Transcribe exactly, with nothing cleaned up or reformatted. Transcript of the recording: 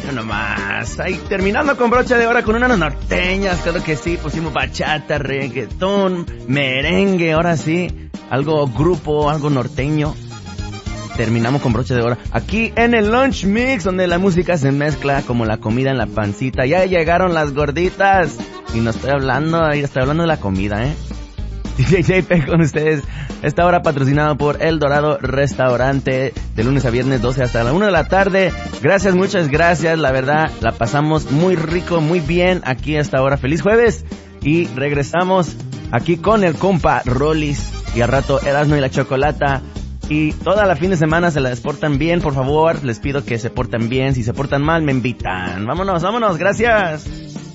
nomás. Ahí terminando con brocha de hora con unas norteñas, claro que sí, pusimos bachata, reggaetón, merengue, ahora sí, algo grupo, algo norteño. Terminamos con broche de oro aquí en el Lunch Mix, donde la música se mezcla como la comida en la pancita. Ya llegaron las gorditas y no estoy hablando, ahí estoy hablando de la comida, ¿eh? D J J P con ustedes. Esta hora patrocinado por El Dorado Restaurante, de lunes a viernes doce hasta la una de la tarde. Gracias, muchas gracias, la verdad la pasamos muy rico, muy bien aquí a esta hora. Feliz jueves y regresamos aquí con el compa Rolis y al rato Erasmo y la Chocolata. Y toda la fin de semana se las portan bien, por favor, les pido que se porten bien. Si se portan mal, me invitan. Vámonos, vámonos, gracias.